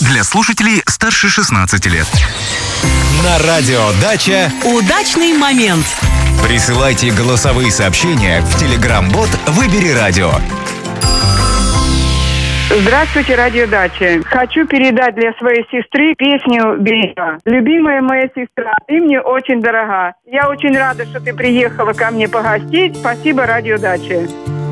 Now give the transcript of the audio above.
Для слушателей старше 16 лет. На радио «Дача» удачный момент. Присылайте голосовые сообщения в Telegram-бот «Выбери радио». Здравствуйте, радио «Дача». Хочу передать для своей сестры песню «Берега». Любимая моя сестра, ты мне очень дорога. Я очень рада, что ты приехала ко мне погостить. Спасибо, радио «Дача».